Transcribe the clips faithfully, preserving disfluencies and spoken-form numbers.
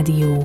Rádió.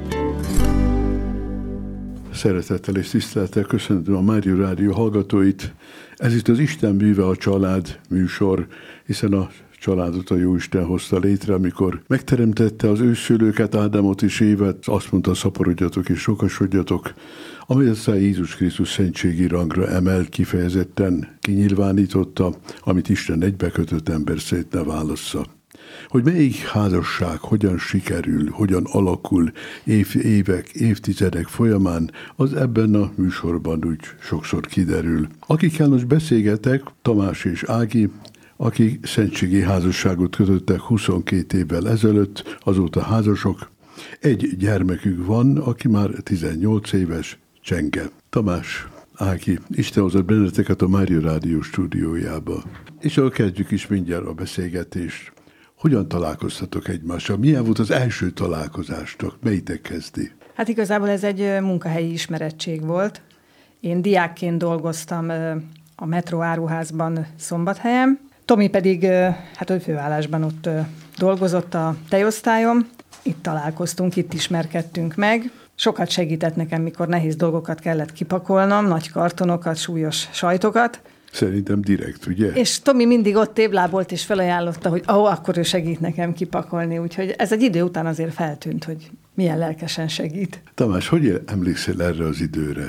Szeretettel és tisztelettel köszöntöm a Mária Rádió hallgatóit. Ez itt az Isten bűve a család műsor, hiszen a családot a Jóisten hozta létre, amikor megteremtette az őszülőket, Ádámot és Évet, azt mondta, szaporodjatok és sokasodjatok, amely aztán Jézus Krisztus szentségi rangra emelt, kifejezetten kinyilvánította, amit Isten egybekötött, ember szét ne válassza. Hogy melyik házasság hogyan sikerül, hogyan alakul év, évek, évtizedek folyamán, az ebben a műsorban úgy sokszor kiderül. Akikkel most beszélgetek, Tamás és Ági, akik szentségi házasságot kötöttek huszonkét évvel ezelőtt, azóta házasok. Egy gyermekük van, aki már tizennyolc éves, Csenge. Tamás, Ági, Isten hozott benneteket a Mária Rádió stúdiójába. És akkor kezdjük is mindjárt a beszélgetést. Hogyan találkoztatok egymással? Milyen volt az első találkozástok? Melyitek kezdi? Hát igazából ez egy munkahelyi ismerettség volt. Én diákként dolgoztam a Metro áruházban Szombathelyen. Tomi pedig hát ő főállásban ott dolgozott a tejosztályom. Itt találkoztunk, itt ismerkedtünk meg. Sokat segített nekem, mikor nehéz dolgokat kellett kipakolnom, nagy kartonokat, súlyos sajtokat. Szerintem direkt, ugye? És Tomi mindig ott téblábolt és felajánlotta, hogy ó, akkor ő segít nekem kipakolni. Úgyhogy ez egy idő után azért feltűnt, hogy milyen lelkesen segít. Tamás, hogy emlékszel erre az időre?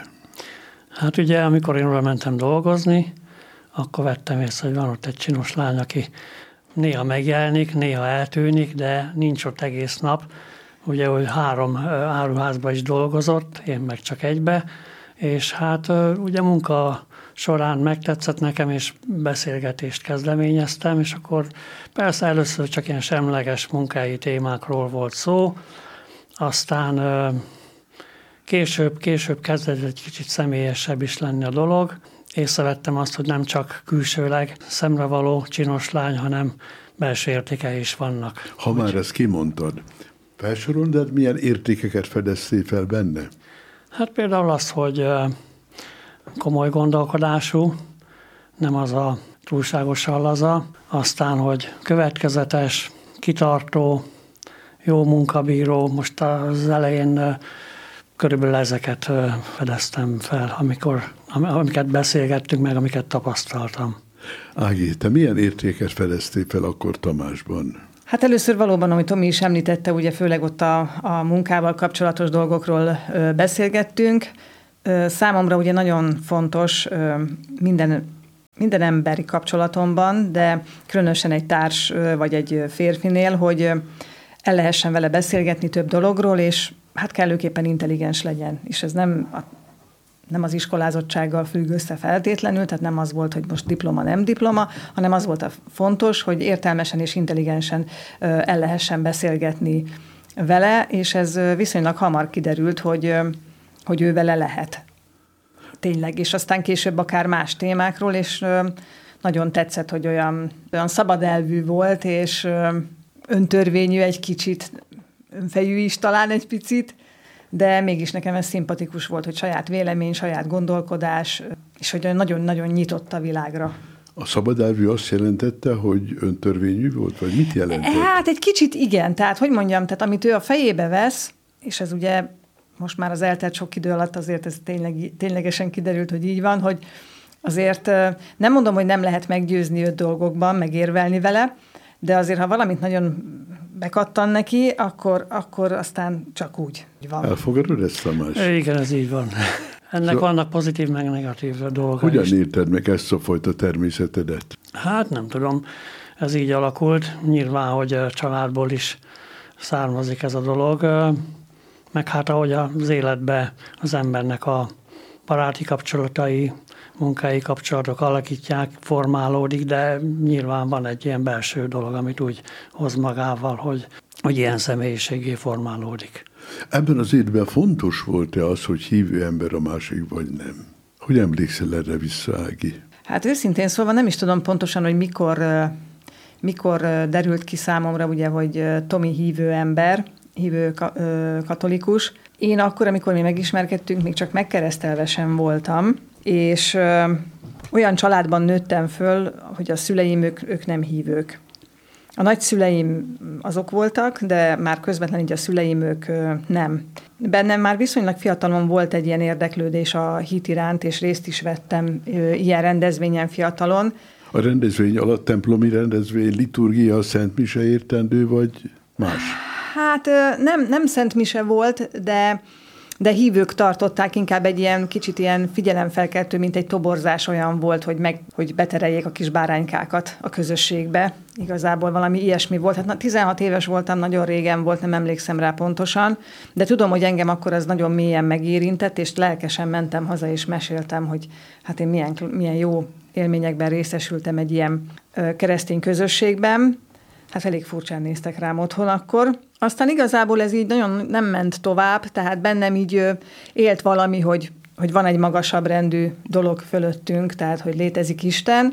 Hát ugye, amikor én oda mentem dolgozni, akkor vettem észre, hogy van ott egy csinos lány, aki néha megjelenik, néha eltűnik, de nincs ott egész nap. Ugye, hogy három áruházban is dolgozott, én meg csak egybe, és hát ugye munka során megtetszett nekem, és beszélgetést kezdeményeztem, és akkor persze először csak ilyen semleges munkahelyi témákról volt szó, aztán később, később kezdett egy kicsit személyesebb is lenni a dolog. Észrevettem azt, hogy nem csak külsőleg szemrevaló csinos lány, hanem belső értékei is vannak. Ha úgy... már ezt kimondtad, felsorolod, de milyen értékeket fedeztél fel benne? Hát például az, hogy komoly gondolkodású, nem az a túlságosan laza, aztán, hogy következetes, kitartó, jó munkabíró. Most az elején körülbelül ezeket fedeztem fel, amikor, amiket beszélgettünk meg, amiket tapasztaltam. Ági, te milyen értéket fedeztél fel akkor Tamásban? Hát először valóban, amit Tomi is említette, ugye főleg ott a, a munkával kapcsolatos dolgokról ö, beszélgettünk. Ö, számomra ugye nagyon fontos ö, minden, minden emberi kapcsolatomban, de különösen egy társ ö, vagy egy férfinél, hogy ö, el lehessen vele beszélgetni több dologról, és hát kellőképpen intelligens legyen. És ez nem, a, nem az iskolázottsággal függ össze feltétlenül, tehát nem az volt, hogy most diploma, nem diploma, hanem az volt a fontos, hogy értelmesen és intelligensen ö, el lehessen beszélgetni vele, és ez viszonylag hamar kiderült, hogy, hogy ő vele lehet. Tényleg, és aztán később akár más témákról, és nagyon tetszett, hogy olyan, olyan szabadelvű volt, és öntörvényű egy kicsit, önfejű is talán egy picit, de mégis nekem ez szimpatikus volt, hogy saját vélemény, saját gondolkodás, és hogy nagyon-nagyon nyitott a világra. A szabadelvű azt jelentette, hogy öntörvényű volt, vagy mit jelentett? Hát egy kicsit igen, tehát hogy mondjam, tehát amit ő a fejébe vesz, és ez ugye most már az eltelt sok idő alatt azért ez tényleg, ténylegesen kiderült, hogy így van, hogy azért nem mondom, hogy nem lehet meggyőzni őt dolgokban, megérvelni vele, de azért, ha valamit nagyon bekattan neki, akkor, akkor aztán csak úgy van. Elfogadod ezt, Tamás? Igen, ez így van. Ennek szóval vannak pozitív, meg negatív dolgok. Hogyan is. érted meg ezt a fajta természetedet? Hát nem tudom, ez így alakult. Nyilván, hogy a családból is származik ez a dolog. Meg hát ahogy az életben az embernek a baráti kapcsolatai, munkai kapcsolatok alakítják, formálódik, de nyilván van egy ilyen belső dolog, amit úgy hoz magával, hogy, hogy ilyen személyiségé formálódik. Ebben az évben fontos volt-e az, hogy hívő ember a másik, vagy nem? Hogy emlékszel erre vissza, Ági? Hát őszintén szólva nem is tudom pontosan, hogy mikor, mikor derült ki számomra, ugye, hogy Tomi hívő ember, hívő katolikus. Én akkor, amikor mi megismerkedtünk, még csak megkeresztelve sem voltam, és ö, olyan családban nőttem föl, hogy a szüleim, ők, ők nem hívők. A nagyszüleim azok voltak, de már közvetlenül így a szüleim ők nem. Bennem már viszonylag fiatalon volt egy ilyen érdeklődés a hit iránt, és részt is vettem ilyen rendezvényen fiatalon. A rendezvény alatt templomi rendezvény, liturgia, Szent Mise értendő, vagy más? Hát nem, nem Szent Mise volt, de, de hívők tartották, inkább egy ilyen kicsit ilyen figyelemfelkeltő, mint egy toborzás olyan volt, hogy, meg, hogy betereljék a kis báránykákat a közösségbe. Igazából valami ilyesmi volt. Hát na, tizenhat éves voltam, nagyon régen volt, nem emlékszem rá pontosan, de tudom, hogy engem akkor az nagyon mélyen megérintett, és lelkesen mentem haza, és meséltem, hogy hát én milyen, milyen jó élményekben részesültem egy ilyen ö, keresztény közösségben. Hát elég furcsán néztek rám otthon akkor. Aztán igazából ez így nagyon nem ment tovább, tehát bennem így ö, élt valami, hogy, hogy van egy magasabb rendű dolog fölöttünk, tehát hogy létezik Isten,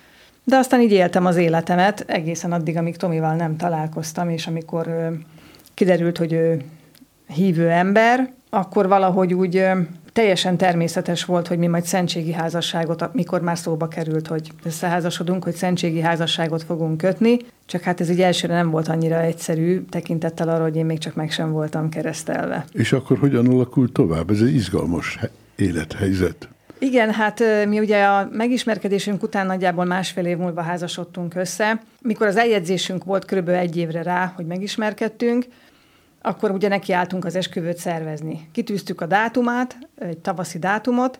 de aztán így éltem az életemet egészen addig, amíg Tomival nem találkoztam, és amikor ö, kiderült, hogy ő hívő ember, akkor valahogy úgy ö, teljesen természetes volt, hogy mi majd szentségi házasságot, mikor már szóba került, hogy összeházasodunk, hogy szentségi házasságot fogunk kötni, csak hát ez így elsőre nem volt annyira egyszerű, tekintettel arra, hogy én még csak meg sem voltam keresztelve. És akkor hogyan alakult tovább? Ez egy izgalmas élethelyzet. Igen, hát mi ugye a megismerkedésünk után nagyjából másfél év múlva házasodtunk össze. Mikor az eljegyzésünk volt körülbelül egy évre rá, hogy megismerkedtünk, akkor ugye nekiálltunk az esküvőt szervezni. Kitűztük a dátumát, egy tavaszi dátumot,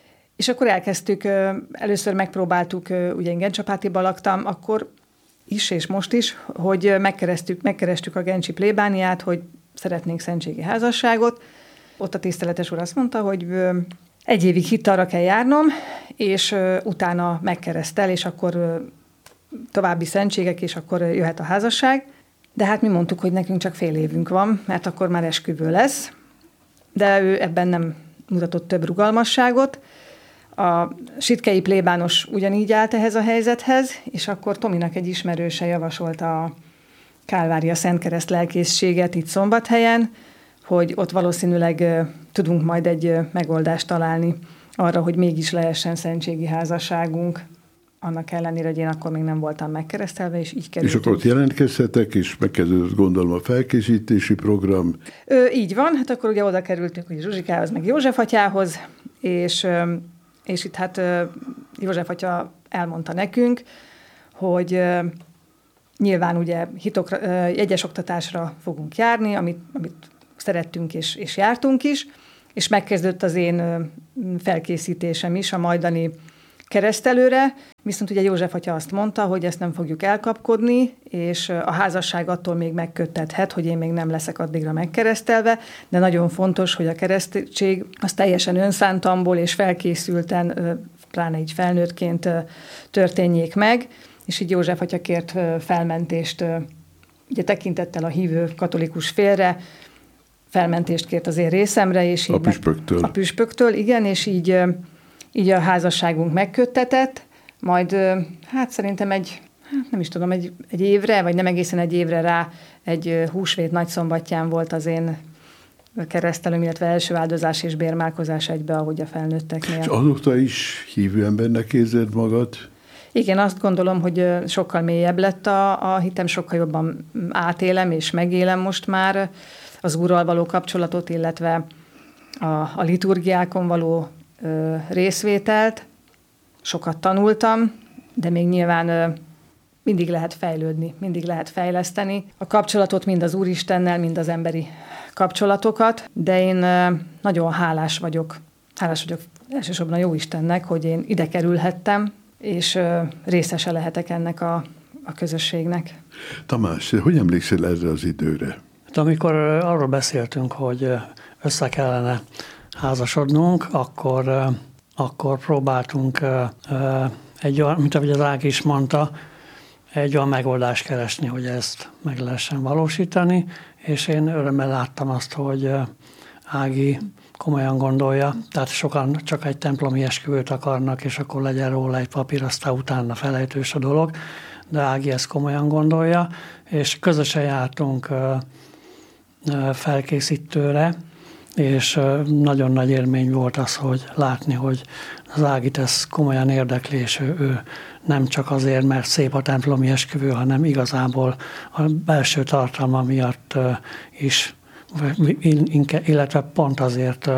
és akkor elkezdtük, először megpróbáltuk, ugye én Gencsapátiban laktam, akkor is és most is, hogy megkerestük, megkerestük a gencsi plébániát, hogy szeretnénk szentségi házasságot. Ott a tiszteletes úr azt mondta, hogy egy évig hittalra kell járnom, és utána megkeresztel, és akkor további szentségek, és akkor jöhet a házasság. De hát mi mondtuk, hogy nekünk csak fél évünk van, mert akkor már esküvő lesz. De ő ebben nem mutatott több rugalmasságot. A sitkei plébános ugyanígy állt ehhez a helyzethez, és akkor Tominak egy ismerőse javasolta a Kálvária Szentkereszt lelkészséget itt Szombathelyen, hogy ott valószínűleg uh, tudunk majd egy uh, megoldást találni arra, hogy mégis lehessen szentségi házasságunk. Annak ellenére, hogy én akkor még nem voltam megkeresztelve, és így kerültünk. És akkor ott jelentkezhetek, és megkezdődött gondolom a felkészítési program. Ö, így van, hát akkor ugye oda kerültünk hogy Zsuzsikához, meg József atyához, és, és itt hát József atya elmondta nekünk, hogy nyilván ugye hitokra, jegyes oktatásra fogunk járni, amit, amit szerettünk és, és jártunk is, és megkezdődött az én felkészítésem is a majdani keresztelőre, viszont ugye József atya azt mondta, hogy ezt nem fogjuk elkapkodni, és a házasság attól még megköttethet, hogy én még nem leszek addigra megkeresztelve, de nagyon fontos, hogy a keresztség az teljesen önszántamból és felkészülten, pláne így felnőttként történjék meg, és így József atya kért felmentést, ugye tekintettel a hívő katolikus félre, felmentést kért az én részemre, és így a püspöktől. Meg, a püspöktől, igen, és így Így a házasságunk megköttetett, majd hát szerintem egy, hát nem is tudom, egy, egy évre, vagy nem egészen egy évre rá egy húsvét nagyszombatján volt az én keresztelőm, illetve első áldozás és bérmálkozás egybe, ahogy a felnőtteknél. És azóta is hívő embernek érzed magad? Igen, azt gondolom, hogy sokkal mélyebb lett a, a hitem, sokkal jobban átélem és megélem most már az Úrral való kapcsolatot, illetve a, a liturgiákon való ö, részvételt. Sokat tanultam, de még nyilván ö, mindig lehet fejlődni, mindig lehet fejleszteni a kapcsolatot, mind az Úristennel, mind az emberi kapcsolatokat, de én ö, nagyon hálás vagyok, hálás vagyok elsősorban a Jóistennek, hogy én ide kerülhettem, és ö, részese lehetek ennek a, a közösségnek. Tamás, hogy emlékszel erre az időre? De amikor arról beszéltünk, hogy össze kellene házasodnunk, akkor, akkor próbáltunk egy olyan, mint ahogy az Ági is mondta, egy olyan megoldást keresni, hogy ezt meg lehessen valósítani, és én örömmel láttam azt, hogy Ági komolyan gondolja, tehát sokan csak egy templomi esküvőt akarnak, és akkor legyen róla egy papír, aztán utána felejtős a dolog, de Ági ezt komolyan gondolja, és közösen jártunk felkészítőre, és nagyon nagy élmény volt az, hogy látni, hogy az Ágit ez komolyan érdekli, és ő, ő nem csak azért, mert szép a templomi esküvő, hanem igazából a belső tartalma miatt is, illetve pont azért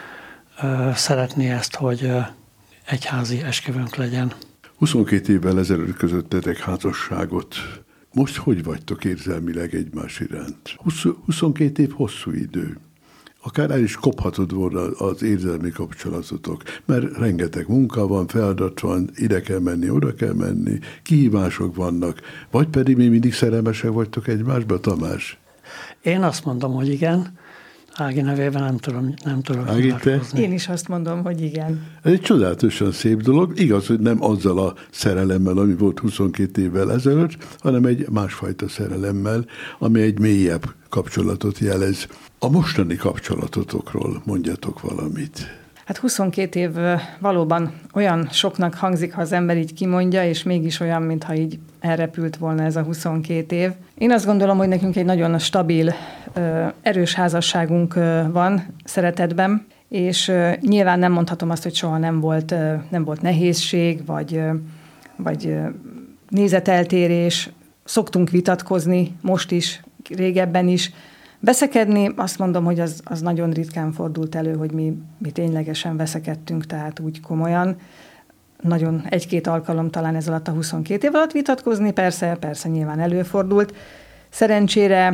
szeretné ezt, hogy egyházi esküvőnk legyen. huszonkét évvel ezelőtt közöttetek házasságot. Most hogy vagytok érzelmileg egymás iránt? huszonkét év hosszú idő. Akár el is kophatod volna az érzelmi kapcsolatotok, mert rengeteg munka van, feladat van, ide kell menni, oda kell menni, kihívások vannak, vagy pedig mi mindig szerelmesek vagytok egymásba, Tamás? Én azt mondom, hogy igen. Ági nevében nem tudom, nem tudom Ági, te? Én is azt mondom, hogy igen. Ez egy csodálatosan szép dolog. Igaz, hogy nem azzal a szerelemmel, ami volt huszonkét évvel ezelőtt, hanem egy másfajta szerelemmel, ami egy mélyebb kapcsolatot jelez. A mostani kapcsolatotokról mondjatok valamit. Hát huszonkét év valóban olyan soknak hangzik, ha az ember így kimondja, és mégis olyan, mintha így elrepült volna ez a huszonkét év. Én azt gondolom, hogy nekünk egy nagyon stabil, erős házasságunk van szeretetben, és nyilván nem mondhatom azt, hogy soha nem volt, nem volt nehézség, vagy, vagy nézeteltérés. Szoktunk vitatkozni, most is, régebben is. Veszekedni, azt mondom, hogy az, az nagyon ritkán fordult elő, hogy mi, mi ténylegesen veszekedtünk, tehát úgy komolyan. Nagyon egy-két alkalom talán ez alatt a huszonkét év alatt vitatkozni, persze, persze nyilván előfordult. Szerencsére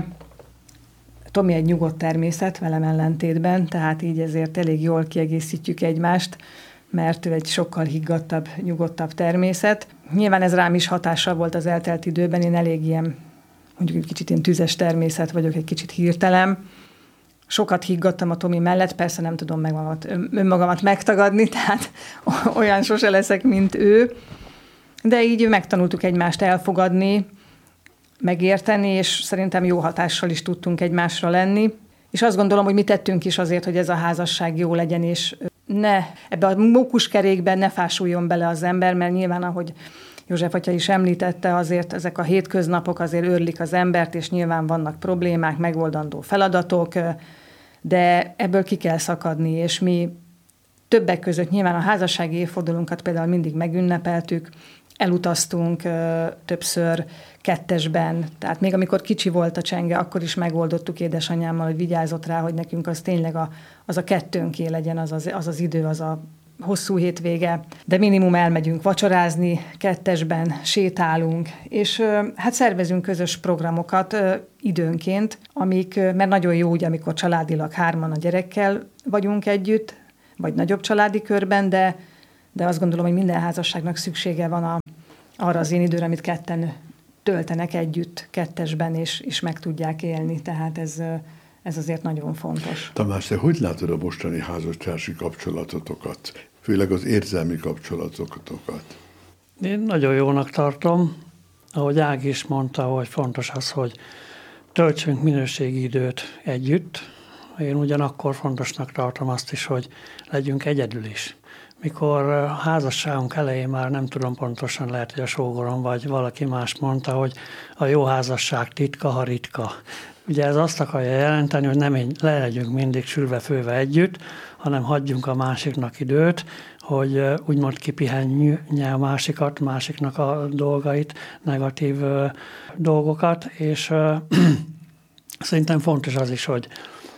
Tomi egy nyugodt természet velem ellentétben, tehát így ezért elég jól kiegészítjük egymást, mert ő egy sokkal higgadtabb, nyugodtabb természet. Nyilván ez rám is hatással volt az eltelt időben, én elég ilyen, mondjuk egy kicsit én tüzes természet vagyok, egy kicsit hirtelen. Sokat higgadtam a Tomi mellett, persze nem tudom meg magamat, önmagamat megtagadni, tehát olyan sose leszek, mint ő. De így megtanultuk egymást elfogadni, megérteni, és szerintem jó hatással is tudtunk egymásra lenni. És azt gondolom, hogy mi tettünk is azért, hogy ez a házasság jó legyen, és ne ebbe a mókuskerékben ne fásuljon bele az ember, mert nyilván, ahogy József atya is említette, azért ezek a hétköznapok azért őrlik az embert, és nyilván vannak problémák, megoldandó feladatok, de ebből ki kell szakadni, és mi többek között nyilván a házassági évfordulónkat például mindig megünnepeltük, elutaztunk többször kettesben, tehát még amikor kicsi volt a csenge, akkor is megoldottuk édesanyámmal, hogy vigyázott rá, hogy nekünk az tényleg a, az a kettőnké legyen, az az, az az idő, az a hosszú hétvége, de minimum elmegyünk vacsorázni, kettesben sétálunk, és hát szervezünk közös programokat időnként, amik, mert nagyon jó úgy, amikor családilag hárman a gyerekkel vagyunk együtt, vagy nagyobb családi körben, de, de azt gondolom, hogy minden házasságnak szüksége van a, arra az én időre, amit ketten töltenek együtt kettesben, és, és meg tudják élni, tehát ez... Ez azért nagyon fontos. Tamás, te hogy látod a mostani házastársi kapcsolatotokat, főleg az érzelmi kapcsolatotokat? Én nagyon jónak tartom, ahogy Ági is mondta, hogy fontos az, hogy töltsünk minőségi időt együtt. Én ugyanakkor fontosnak tartom azt is, hogy legyünk egyedül is. Mikor a házasságunk elején már nem tudom pontosan, lehet, hogy a sógorom vagy valaki más mondta, hogy a jó házasság titka, ha ritka. Ugye ez azt akarja jelenteni, hogy nem le legyünk mindig sülve-főve együtt, hanem hagyjunk a másiknak időt, hogy úgymond kipihenje a másikat, másiknak a dolgait, negatív dolgokat, és szerintem fontos az is, hogy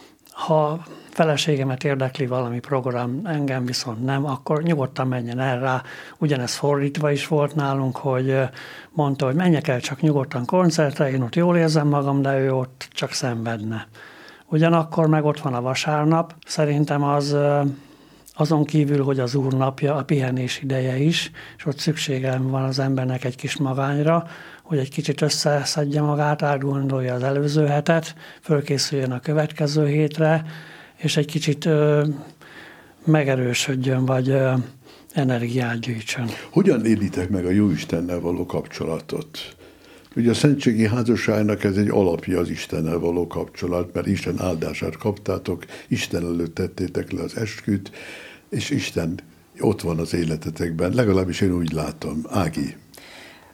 ha feleségemet érdekli valami program, engem viszont nem, akkor nyugodtan menjen el rá. Ugyanez fordítva is volt nálunk, hogy mondta, hogy menjek el csak nyugodtan koncertre, én ott jól érzem magam, de ő ott csak szenvedne. Ugyanakkor meg ott van a vasárnap, szerintem az azon kívül, hogy az Úr napja, a pihenés ideje is, és ott szüksége van az embernek egy kis magányra, hogy egy kicsit összeszedje magát, átgondolja az előző hetet, fölkészüljön a következő hétre, és egy kicsit ö, megerősödjön, vagy ö, energiát gyűjtsön. Hogyan élitek meg a Jóistennel való kapcsolatot? Ugye a szentségi házasságnak ez egy alapja az Istennel való kapcsolat, mert Isten áldását kaptátok, Isten előtt tettétek le az esküt, és Isten ott van az életetekben, legalábbis én úgy látom. Ági?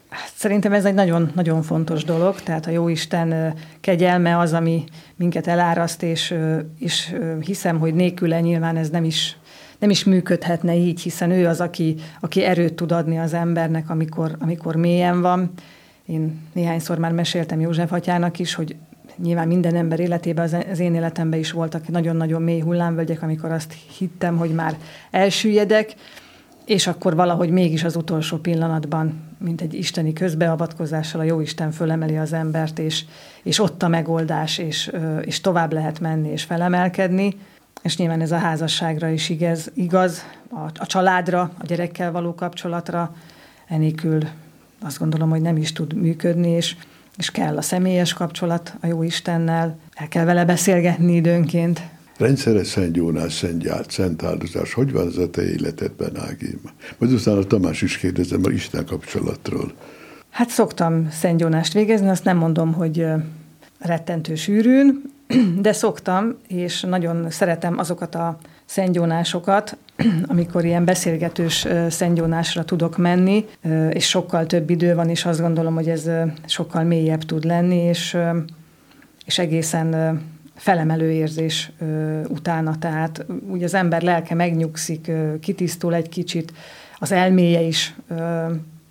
Szerintem ez egy nagyon-nagyon fontos dolog, tehát a Jóisten kegyelme az, ami minket eláraszt, és, és hiszem, hogy nélküle nyilván ez nem is, nem is működhetne így, hiszen ő az, aki, aki erőt tud adni az embernek, amikor, amikor mélyen van. Én néhányszor már meséltem József atyának is, hogy nyilván minden ember életében, az én életemben is voltak nagyon-nagyon mély hullámvölgyek, amikor azt hittem, hogy már elsüllyedek, és akkor valahogy mégis az utolsó pillanatban, mint egy isteni közbeavatkozással a Jóisten fölemeli az embert, és, és ott a megoldás, és, és tovább lehet menni, és felemelkedni. És nyilván ez a házasságra is igaz, igaz a, a családra, a gyerekkel való kapcsolatra. Enélkül azt gondolom, hogy nem is tud működni, és, és kell a személyes kapcsolat a Jóistennel, el kell vele beszélgetni időnként. Rendszeres Szent Jónás, Szent Gyárt, Szent Áldozás. Hogy van ez a te életedben, Ági? Majd utána Tamás is kérdezem a Isten kapcsolatról. Hát szoktam Szent Jónást végezni, azt nem mondom, hogy rettentő sűrűn, de szoktam, és nagyon szeretem azokat a Szent Jónásokat, amikor ilyen beszélgetős Szent Jónásra tudok menni, és sokkal több idő van, és azt gondolom, hogy ez sokkal mélyebb tud lenni, és, és egészen felemelő érzés ö, utána, tehát úgy az ember lelke megnyugszik, ö, kitisztul egy kicsit, az elméje is. Ö,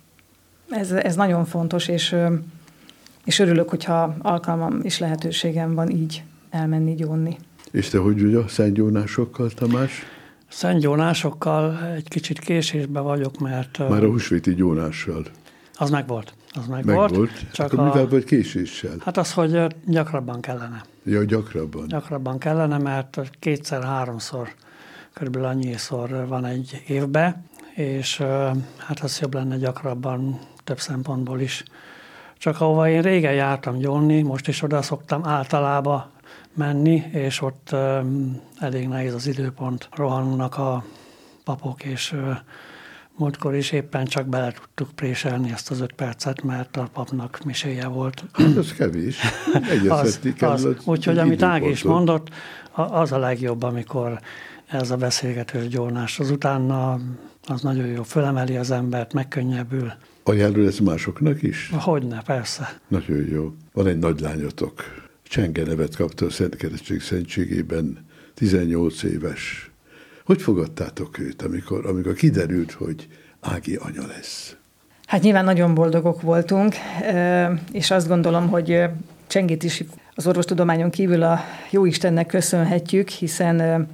ez, ez nagyon fontos, és, ö, és örülök, hogyha alkalmam és lehetőségem van így elmenni, gyónni. És te hogy vagy a Szent Jónásokkal, Tamás? Szent Jónásokkal egy kicsit késésben vagyok, mert... Már a húsvéti gyónással. Az meg volt. Az meg, meg volt. volt. Csak Akkor a, mivel vagy késéssel? Hát az, hogy gyakrabban kellene. Ja, gyakrabban. Gyakrabban kellene, mert kétszer-háromszor, körülbelül annyiszor van egy évben, és hát az jobb lenne gyakrabban több szempontból is. Csak ahova én régen jártam gyónni, most is oda szoktam általában menni, és ott um, elég nehéz az időpont. Rohannak a papok, és uh, múltkor is éppen csak bele tudtuk préselni ezt az öt percet, mert a papnak miséje volt. Ez kevés. Egyeztetni kell. Az, az. Úgyhogy amit Ági is mondott, az a legjobb, amikor ez a beszélgetős gyónás. Azutána az nagyon jó, fölemeli az embert, megkönnyebbül. Ajánlod ezt másoknak is? Hogyne, persze. Nagyon jó. Van egy nagylányotok. Csenge nevet kapta a Szent Keresztség szentségében, tizennyolc éves. Hogy fogadtátok őt, amikor, amikor kiderült, hogy Ági anya lesz? Hát nyilván nagyon boldogok voltunk, és azt gondolom, hogy Csengét is az orvostudományon kívül a Jóistennek köszönhetjük, hiszen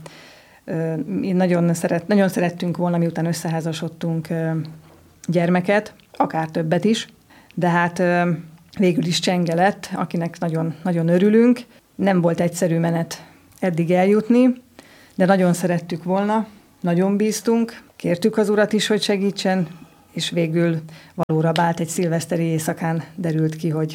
mi nagyon, szeret, nagyon szerettünk volna, miután összeházasodtunk, gyermeket, akár többet is, de hát végül is Csenge lett, akinek nagyon, nagyon örülünk. Nem volt egyszerű menet eddig eljutni, de nagyon szerettük volna, nagyon bíztunk, kértük az Urat is, hogy segítsen, és végül valóra vált, egy szilveszteri éjszakán derült ki, hogy,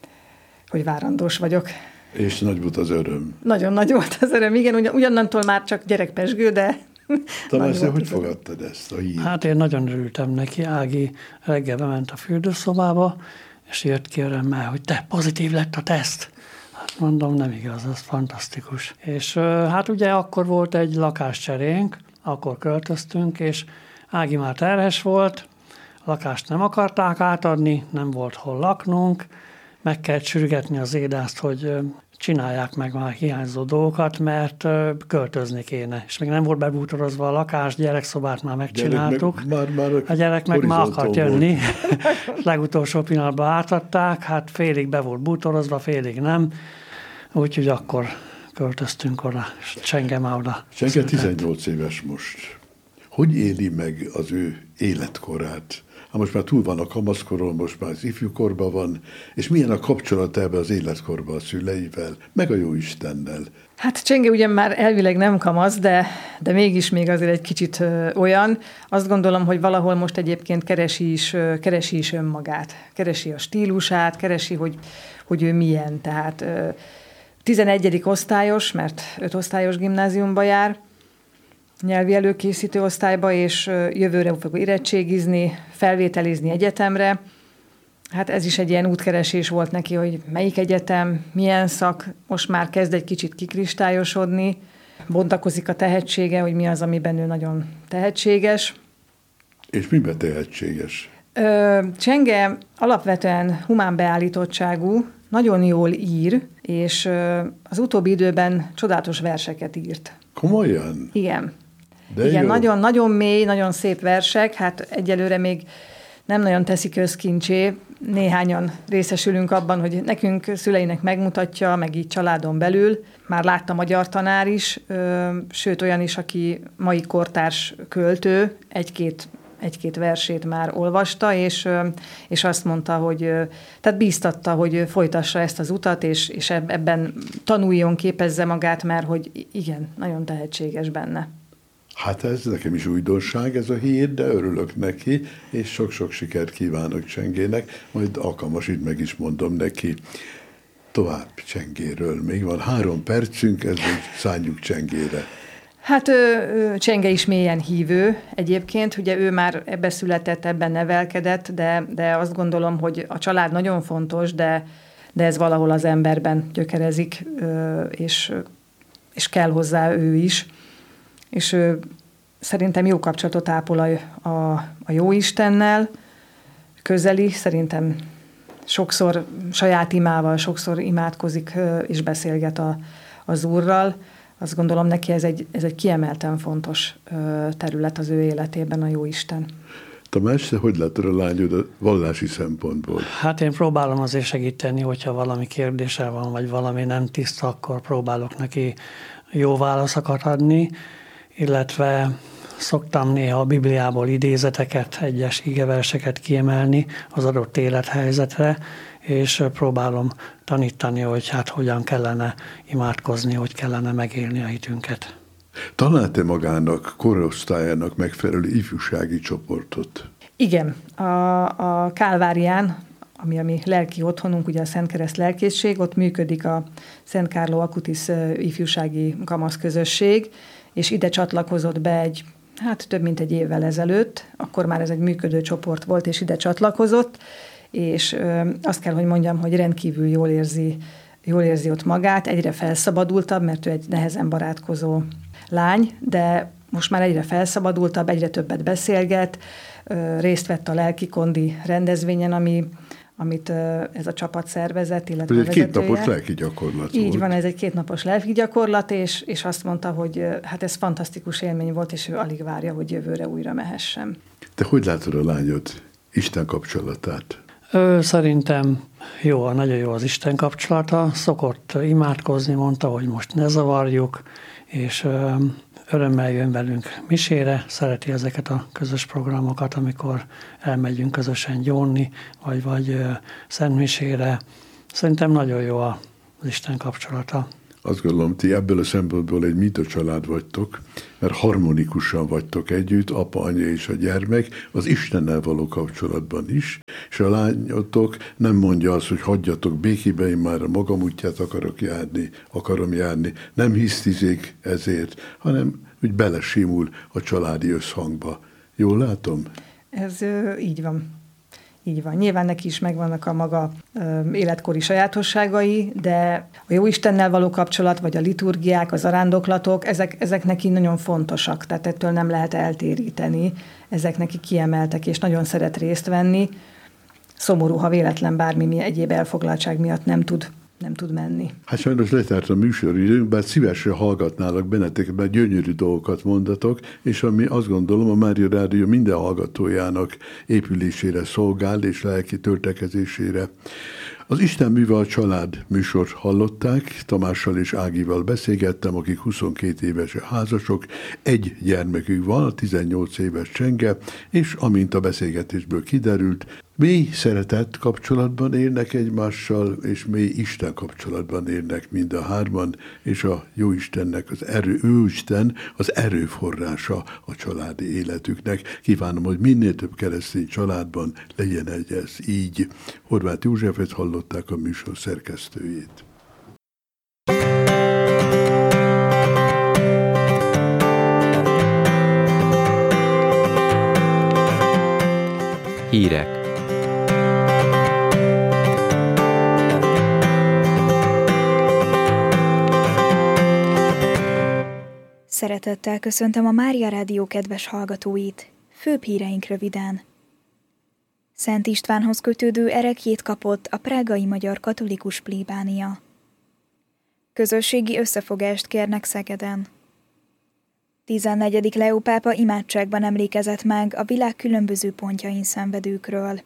hogy várandós vagyok. És nagy volt az öröm. Nagyon nagy volt az öröm, igen, ugyan, ugyanantól már csak gyerekpesgő, de... Tamás, hogy fogadtad ezt a hírt? Hát én nagyon örültem neki. Ági reggel bement a fürdőszobába, és jött ki örömmel, hogy te, pozitív lett a teszt. Hát mondom, nem igaz, az fantasztikus. És hát ugye akkor volt egy lakáscserénk, akkor költöztünk, és Ági már terhes volt, a lakást nem akarták átadni, nem volt hol laknunk, meg kellett sürgetni az édászt, hogy csinálják meg már hiányzó dolgokat, mert költözni kéne. És még nem volt bebútorozva a lakás, gyerekszobát már megcsináltuk. Gyerek meg, már, már a gyerek meg már akart jönni. Legutolsó pillanatban átadták, hát félig be volt bútorozva, félig nem. Úgyhogy akkor költöztünk oda, és Csenge már oda. Csenge tizennyolc éves most. Hogy éli meg az ő életkorát? Hát most már túl van a kamaszkoron, most már az ifjúkorban van, és milyen a kapcsolat ebben az életkorban a szüleivel, meg a Jóistennel? Hát Csenge ugyan már elvileg nem kamasz, de, de mégis még azért egy kicsit ö, olyan. Azt gondolom, hogy valahol most egyébként keresi is, ö, keresi is önmagát, keresi a stílusát, keresi, hogy, hogy ő milyen. Tehát ö, tizenegyedik osztályos, mert öt osztályos gimnáziumba jár, nyelvi előkészítő osztályba, és jövőre fog érettségizni, felvételizni egyetemre. Hát ez is egy ilyen útkeresés volt neki, hogy melyik egyetem, milyen szak, most már kezd egy kicsit kikristályosodni, bontakozik a tehetsége, hogy mi az, amiben ő nagyon tehetséges. És miben tehetséges? Csenge alapvetően humán beállítottságú, nagyon jól ír, és az utóbbi időben csodálatos verseket írt. Komolyan? Igen. De Igen, jó. nagyon, nagyon mély, nagyon szép versek, hát egyelőre még nem nagyon teszi közkincsé. Néhányan részesülünk abban, hogy nekünk szüleinek megmutatja, meg így családon belül. Már látta magyar tanár is, sőt olyan is, aki mai kortárs költő, egy-két egy-két versét már olvasta, és, és azt mondta, hogy, tehát bíztatta, hogy folytassa ezt az utat, és, és ebben tanuljon, képezze magát, mert hogy igen, nagyon tehetséges benne. Hát ez nekem is újdonság, ez a hír, de örülök neki, és sok-sok sikert kívánok Csengének, majd alkalmasint meg is mondom neki. Tovább Csengéről. Még van három percünk, ezzel szálljuk Csengére. Hát ő, ő, Csenge is mélyen hívő egyébként, ugye ő már ebbe született, ebben nevelkedett, de, de azt gondolom, hogy a család nagyon fontos, de, de ez valahol az emberben gyökerezik, és, és kell hozzá ő is. És ő szerintem jó kapcsolatot ápol a, a, a Jóistennel, közeli, szerintem sokszor saját imával, sokszor imádkozik és beszélget a, az Úrral. Azt gondolom, neki ez egy, ez egy kiemelten fontos terület az ő életében, a Jóisten. Tamás, te hogy látod a lányod a vallási szempontból? Hát én próbálom azért segíteni, hogyha valami kérdése van, vagy valami nem tiszta, akkor próbálok neki jó válaszokat adni, illetve szoktam néha a Bibliából idézeteket, egyes igeverseket kiemelni az adott élethelyzetre, és próbálom tanítani, hogy hát hogyan kellene imádkozni, hogy kellene megélni a hitünket. Talált-e magának, korosztályának megfelelő ifjúsági csoportot? Igen, a, a Kálvárián, ami a mi lelki otthonunk, ugye a Szentkereszt lelkészség, ott működik a Szent Carlo Acutis ifjúsági kamaszközösség, és ide csatlakozott be egy, hát több mint egy évvel ezelőtt, akkor már ez egy működő csoport volt, és ide csatlakozott, és ö, azt kell, hogy mondjam, hogy rendkívül jól érzi, jól érzi ott magát, egyre felszabadultabb, mert ő egy nehezen barátkozó lány, de most már egyre felszabadultabb, egyre többet beszélget, ö, részt vett a lelki kondi rendezvényen, ami, amit ö, ez a csapat szervezett, illetve ez a egy vezetője. kétnapos lelki gyakorlat Így volt. van, ez egy kétnapos lelki gyakorlat, és, és azt mondta, hogy hát ez fantasztikus élmény volt, és ő alig várja, hogy jövőre újra mehessen. Te hogy látod a lányod Isten kapcsolatát? Ő szerintem jó, nagyon jó az Isten kapcsolata, szokott imádkozni, mondta, hogy most ne zavarjuk, és örömmel jön velünk misére, szereti ezeket a közös programokat, amikor elmegyünk közösen gyónni, vagy, vagy szentmisére. Szerintem nagyon jó az Isten kapcsolata. Azt gondolom, ti ebből a szempontból egy minta család vagytok, mert harmonikusan vagytok együtt, apa, anya és a gyermek, az Istennel való kapcsolatban is, és a lányotok nem mondja azt, hogy hagyjatok békében, én már a magam útját akarok járni, akarom járni, nem hisztizik ezért, hanem úgy belesimul a családi összhangba. Jól látom? Ez ö, így van. Így van. Nyilván neki is megvannak a maga ö, életkori sajátosságai, de a Jóistennel való kapcsolat, vagy a liturgiák, az arándoklatok, ezek, ezek neki nagyon fontosak, tehát ettől nem lehet eltéríteni. Ezek neki kiemeltek, és nagyon szeret részt venni. Szomorú, ha véletlen bármi egyéb elfoglaltság miatt nem tud nem tud menni. Hát sajnos letárt a műsoridőnk, bár szívesen hallgatnálak benneteket, mert gyönyörű dolgokat mondatok, és ami azt gondolom a Mária Rádió minden hallgatójának épülésére szolgál, és lelki töltekezésére. Az Isten műve a család műsort hallották, Tamással és Ágival beszélgettem, akik huszonkét éves házasok, egy gyermekük van, tizennyolc éves Csenge, és amint a beszélgetésből kiderült, mély szeretett kapcsolatban élnek egymással, és mély Isten kapcsolatban élnek mind a hárman, és a Jóistennek az erő, ő Isten az erőforrása a családi életüknek. Kívánom, hogy minél több keresztény családban legyen egy ez így. Horváth Józsefet hallották, a műsor szerkesztőjét. Hírek. Szeretettel köszöntöm a Mária Rádió kedves hallgatóit. Főbb híreink röviden. Szent Istvánhoz kötődő ereklyét kapott a prágai magyar katolikus plébánia. Közösségi összefogást kérnek Szegeden. tizennegyedik Leó pápa imádságban emlékezett meg a világ különböző pontjain szenvedőkről.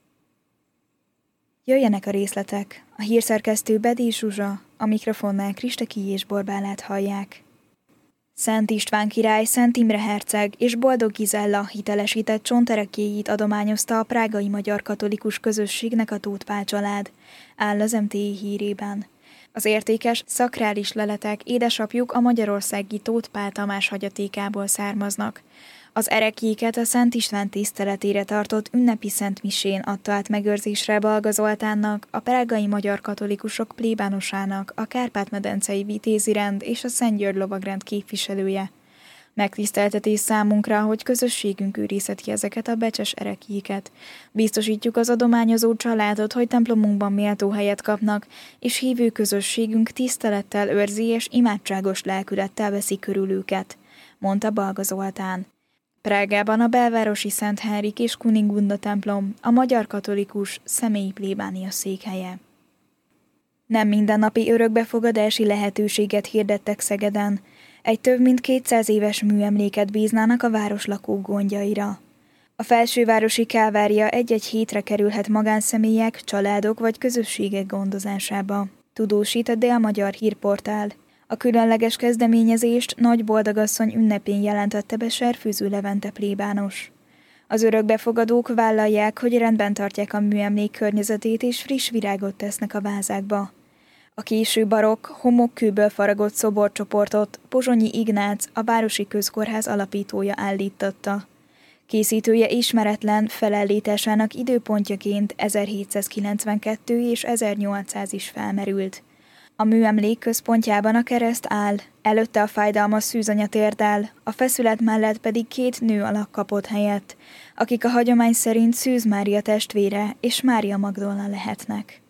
Jöjjenek a részletek, a hírszerkesztő Bedi Zsuzsa, a mikrofonnál Kristeki és Borbálát hallják. Szent István király, Szent Imre herceg és Boldog Gizella hitelesített csonterekjéit adományozta a prágai magyar katolikus közösségnek a Tóth Pál család, áll az em té i hírében. Az értékes, szakrális leletek édesapjuk a magyarországi Tóth Pál Tamás hagyatékából származnak. Az ereklyéket a Szent István tiszteletére tartott ünnepi szentmisén adta át megőrzésre Balga Zoltánnak, a prágai magyar katolikusok plébánosának, a Kárpát-medencei Vitézi rend és a Szent György lovagrend képviselője. Megtiszteltetés számunkra, hogy közösségünk őrizheti ezeket a becses ereklyéket. Biztosítjuk az adományozó családot, hogy templomunkban méltó helyet kapnak, és hívő közösségünk tisztelettel őrzi és imádságos lelkülettel veszi körül őket, mondta Balga Zoltán. Prágában a belvárosi Szent Henrik és Kunigunda templom, a magyar katolikus személyi plébánia székhelye. Nem mindennapi örökbefogadási lehetőséget hirdettek Szegeden. Egy több mint kétszáz éves műemléket bíznának a városlakók gondjaira. A felsővárosi Kálvária egy-egy hétre kerülhet magánszemélyek, családok vagy közösségek gondozásába, tudósít a Dél-Magyar Hírportál. A különleges kezdeményezést Nagy Boldogasszony ünnepén jelentette be Serfőző Levente plébános. Az örökbefogadók vállalják, hogy rendben tartják a műemlék környezetét és friss virágot tesznek a vázákba. A késő barokk, homokkőből faragott szoborcsoportot Pozsonyi Ignác, a Városi Közkórház alapítója állította. Készítője ismeretlen, felállításának időpontjaként ezerhétszázkilencvenkettő és ezernyolcszáz is felmerült. A műemlék központjában a kereszt áll, előtte a fájdalmas szűzanya térdel, a feszület mellett pedig két nő alak kapott helyet, akik a hagyomány szerint Szűz Mária testvére és Mária Magdolna lehetnek.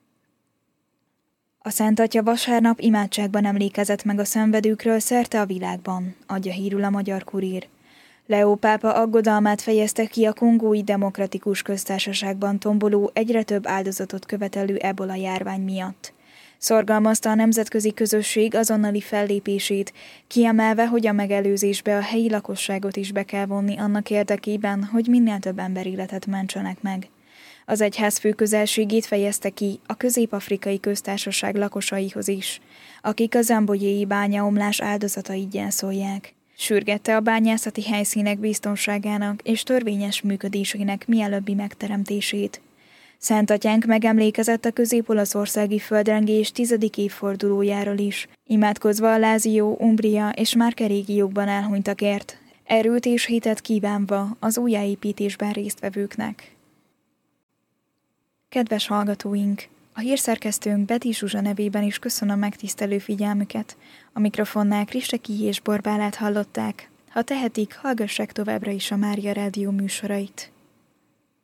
A Szent Atya vasárnap imádságban emlékezett meg a szenvedőkről szerte a világban, adja hírül a Magyar Kurír. Leó pápa aggodalmát fejezte ki a Kongói Demokratikus Köztársaságban tomboló, egyre több áldozatot követelő ebola járvány miatt. Szorgalmazta a nemzetközi közösség azonnali fellépését, kiemelve, hogy a megelőzésbe a helyi lakosságot is be kell vonni annak érdekében, hogy minél több emberéletet mentsenek meg. Az egyház fő közelségét fejezte ki a Közép-Afrikai Köztársaság lakosaihoz is, akik a zambojéi bányaomlás áldozatait gyászolják. Sürgette a bányászati helyszínek biztonságának és törvényes működésének mielőbbi megteremtését. Szent Atyánk megemlékezett a közép-olaszországi földrengés tizedik évfordulójáról is, imádkozva a Lázió, Umbria és Márke régiókban elhunytakért, erőt és hitet kívánva az újjáépítésben résztvevőknek. Kedves hallgatóink! A hírszerkesztőnk Bedi Zsuzsa nevében is köszönöm megtisztelő figyelmüket. A mikrofonnál Kristeki és Borbálát hallották. Ha tehetik, hallgassák továbbra is a Mária Rádió műsorait.